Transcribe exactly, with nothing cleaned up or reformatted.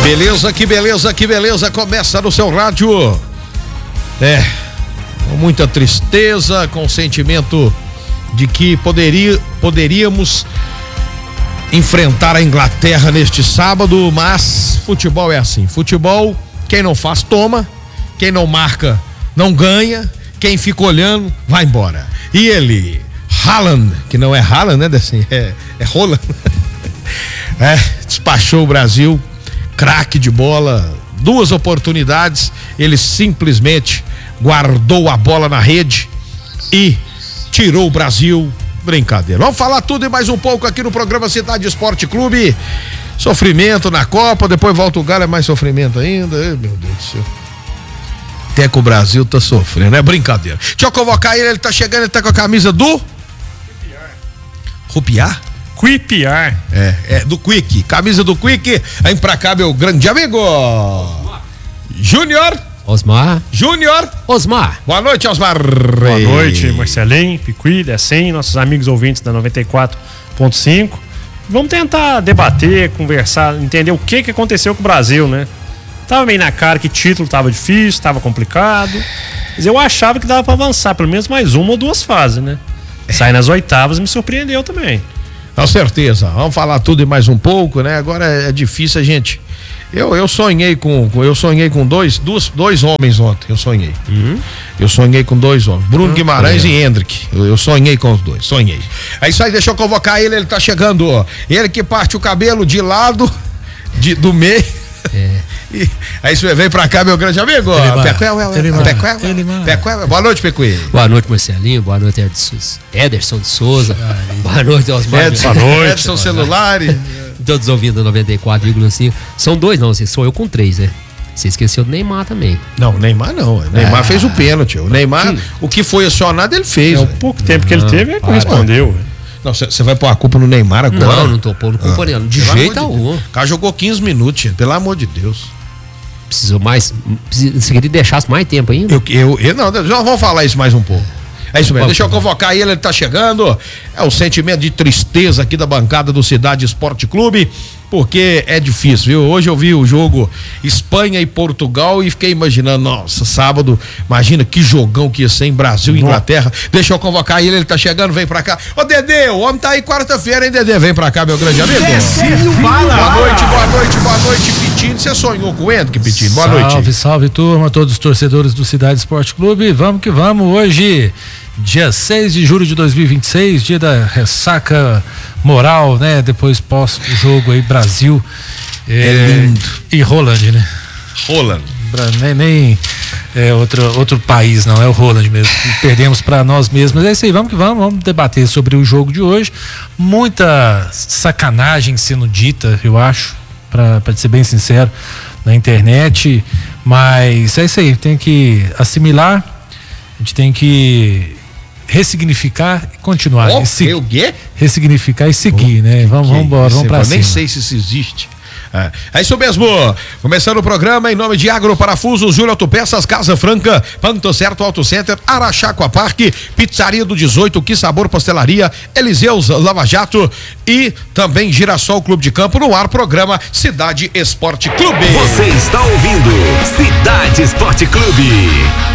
beleza, que beleza, que beleza, começa no seu rádio. É, com muita tristeza, com o sentimento de que poderia, poderíamos enfrentar a Inglaterra neste sábado, mas futebol é assim, futebol, quem não faz toma, quem não marca não ganha, quem fica olhando vai embora. E ele, Haaland, que não é Haaland, né, assim, é, é Haaland, é, despachou o Brasil, craque de bola, duas oportunidades, ele simplesmente guardou a bola na rede e tirou o Brasil. Brincadeira. Vamos falar tudo e mais um pouco aqui no programa Cidade Esporte Clube. Sofrimento na Copa, depois volta o Galo, é mais sofrimento ainda. Ai, meu Deus do céu. Até que o Brasil tá sofrendo, é brincadeira. Deixa eu convocar ele, ele tá chegando, ele tá com a camisa do Rupiar? Quipiar. É, é do Quick, camisa do Quick. Vem pra cá, meu grande amigo Júnior Osmar. Júnior Osmar. Boa noite, Osmar. Boa noite, Marcelinho, Piqui, Decem, nossos amigos ouvintes da noventa e quatro ponto cinco. Vamos tentar debater, conversar, entender o que que aconteceu com o Brasil, né? Tava meio na cara que título tava difícil, tava complicado. Mas eu achava que dava pra avançar, pelo menos mais uma ou duas fases, né? Sair nas oitavas me surpreendeu também. Com certeza, vamos falar tudo e mais um pouco, né? Agora é difícil a gente. Eu, eu sonhei com, eu sonhei com dois, dois, dois homens ontem, eu sonhei. Uhum. Eu sonhei com dois homens, Bruno Guimarães uhum. e Hendrick. Eu, eu sonhei com os dois, sonhei. É isso aí, deixa eu convocar ele, ele tá chegando, ó. Ele que parte o cabelo de lado, de, do meio. É. E aí você vem pra cá, meu grande amigo. Pecuel, boa noite, Pecuel. Boa noite, Marcelinho. Boa noite, Ederson de Souza. Boa noite, Osmar. Edson, boa noite. Edson Celular. Todos ouvindo noventa e quatro vírgula cinco. São dois, não, sou eu com três, né? Você esqueceu do Neymar também. Não, o Neymar não. O Neymar ah, fez o pênalti. O Neymar, que... o que foi acionado, ele fez. É, o pouco tempo que ele teve, ele correspondeu. Não, você vai pôr a culpa no Neymar agora? Não, não tô pondo culpa ah, nele. De jeito algum. O cara jogou quinze minutos, pelo amor de Deus. Precisou mais. Você queria que deixasse mais tempo ainda? Eu, eu, eu não, já vamos falar isso mais um pouco. É isso mesmo, deixa eu convocar ele, ele tá chegando. É o sentimento de tristeza aqui da bancada do Cidade Esporte Clube, porque é difícil, viu? Hoje eu vi o jogo Espanha e Portugal e fiquei imaginando, nossa, sábado, imagina que jogão que ia ser em Brasil e Inglaterra. Deixa eu convocar ele, ele tá chegando, vem pra cá. Ô Dedê, o homem tá aí quarta-feira, hein, Dedê? Vem pra cá, meu grande amigo. Boa noite, boa noite, boa noite, Pitino. Você sonhou com o Hendrick, Pitino? Boa salve, noite. Salve, salve, turma, todos os torcedores do Cidade Esporte Clube. Vamos que vamos, hoje, dia seis de julho de dois mil e vinte e seis, dia da ressaca moral, né? Depois pós o jogo aí, Brasil é, é lindo. E Holland, né? Holland. Nem, nem é outro, outro país, não, é o Holland mesmo. Perdemos para nós mesmos. É isso aí, vamos que vamos, vamos debater sobre o jogo de hoje. Muita sacanagem sendo dita, eu acho, para ser bem sincero, na internet, mas é isso aí, tem que assimilar, a gente tem que ressignificar e continuar. Oh, e se... o quê? Ressignificar e seguir, oh, né? Vamos, vamos embora, vamos pra cima. Nem sei se isso existe. É. é isso mesmo, começando o programa em nome de Agro Parafusos, Júlio Autopeças, Casa Franca, Panto Certo Auto Center, Araxá Parque, Pizzaria do dezoito, Que Sabor Pastelaria, Eliseus Lava Jato e também Girassol Clube de Campo no ar, programa Cidade Esporte Clube. Você está ouvindo Cidade Esporte Clube.